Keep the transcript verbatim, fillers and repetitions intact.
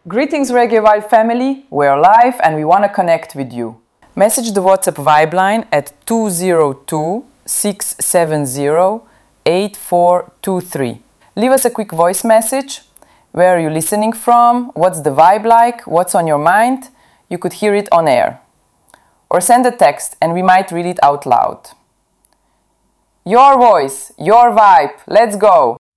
Greetings Reggae Vibe family, we're live and we want to connect with you. Message the WhatsApp Vibe line at two zero two, six seven zero, eight four two three. Leave us a quick voice message. Where are you listening from? What's the vibe like? What's on your mind? You could hear it on air. Or send a text and we might read it out loud. Your voice, your vibe, let's go!